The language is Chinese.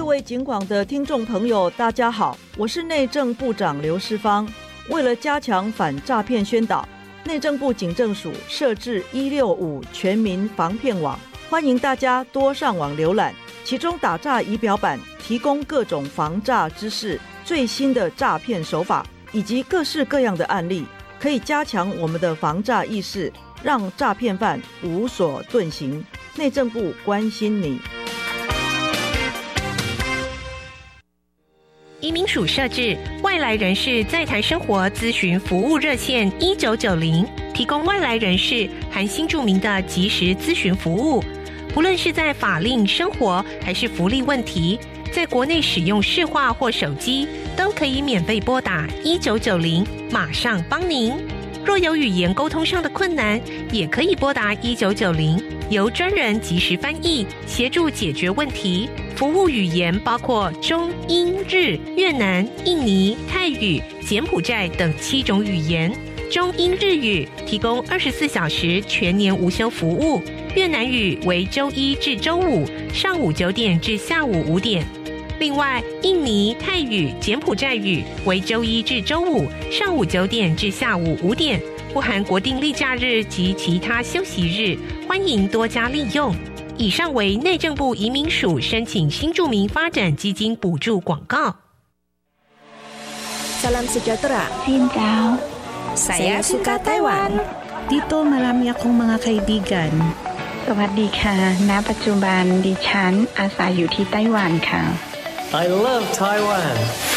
各位警广的听众朋友，大家好，我是内政部长刘世芳。为了加强反诈骗宣导，内政部警政署设置165全民防骗网，欢迎大家多上网浏览。其中打诈仪表板提供各种防诈知识、最新的诈骗手法以及各式各样的案例，可以加强我们的防诈意识，让诈骗犯无所遁形。内政部关心你。 移民署设置外来人士在台生活咨询服务热线1990，提供外来人士含新住民的即时咨询服务。不论是在法令、生活还是福利问题，在国内使用市话或手机，都可以免费拨打1990，马上帮您。若有语言沟通上的困难，也可以拨打1990，由专人即时翻译，协助解决问题。服务语言包括中、英、日、越南、印尼、泰语、柬埔寨等7种语言。中英日语提供24小时全年无休服务，越南语为周1至周5上午9点至下午5点。另外，印尼、泰语、柬埔寨语为周1至周5上午9点至下午5点，不含国定例假日及其他休息日，欢迎多加利用。以上为内政部移民署申请新住民发展基金补助广告。 Salam sejahtera. Xin chào. Saya suka Taiwan. Dito marami akong mga kaibigan. สวัสดีค่ะ ณ ปัจจุบันดิฉันอาศัยอยู่ที่ไต้หวันค่ะ I love Taiwan.